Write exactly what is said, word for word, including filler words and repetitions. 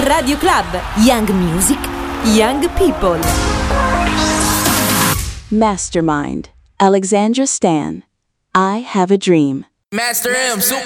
Radio Club. Young Music, Young People. Mastermind, Alexandra Stan. I Have a Dream. Master M, super